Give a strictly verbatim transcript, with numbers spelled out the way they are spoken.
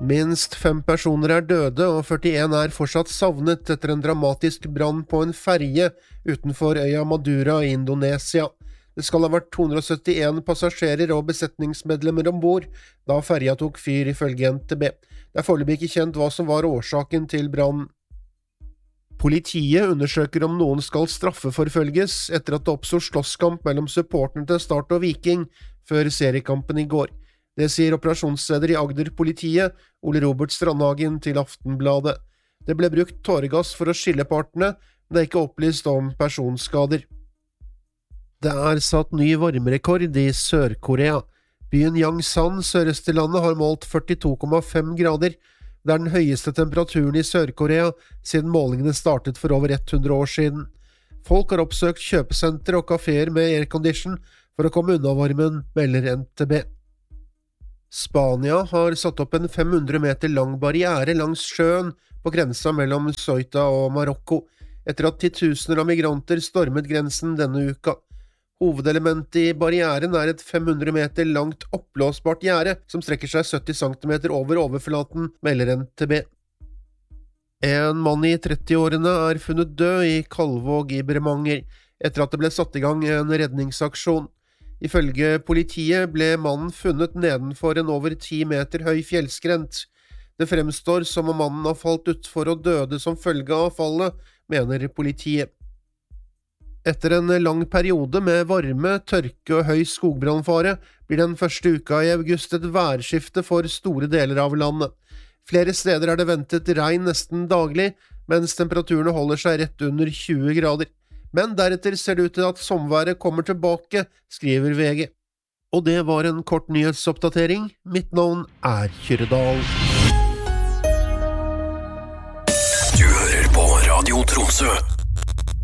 Minst fem personer er døde og førtien er fortsatt savnet etter en dramatisk brann på en ferje utenfor øya Madura i Indonesia. Det skal ha vært to hundre syttien passasjerer og besetningsmedlemmer ombord da ferja tok fyr ifølge N T B. Det er foreløpig ikke kjent hva som var årsaken til brannen. Politiet undersøker om noen skal straffeforfølges etter at det oppstod slåsskamp mellom supporterne til Start og Viking før seriekampen i går. Det sier operasjonsleder i Agder-politiet, Ole Robert Strandhagen, til Aftenbladet. Det ble brukt tåregass for å skille partene, men det er ikke opplyst om personskader. Det er satt ny varmerekord i Sør-Korea. Byen Yangsan, sørøst i landet, har målt førtito komma fem grader. Det er den høyeste temperaturen i Sør-Korea siden målingene startet for over hundre år siden. Folk har oppsøkt kjøpesenter og kaféer med aircondition for å komme unna varmen, melder N T B. Spania har satt opp en fem hundre meter lang barriere langs sjøen på grensa mellom Ceuta og Marokko, etter at titusener av migranter stormet grensen denne uka. Hovedelementet i barrieren er et fem hundre meter langt oppblåsbart gjerde som strekker seg sytti centimeter over overflaten, melder N T B. En mann i trettiårene er funnet død i Kalvåg i Bremanger, etter at det ble satt i gang en redningsaksjon. Ifølge politiet ble mannen funnet nedenfor en over ti meter høy fjellskrent. Det fremstår som om mannen har falt utfor og døde som følge av fallet, mener politiet. Etter en lang periode med varme, tørke og høy skogbrannfare blir den første uka i august et værskifte for store deler av landet. Flere steder er det ventet regn nesten daglig, mens temperaturene holder seg rett under tjue grader. Men deretter ser det ut til at sommerværet kommer tilbake, skriver V G. Og det var en kort nyhetsoppdatering. Mitt navn er Kyrre Dahl. Du hører på Radio Tromsø.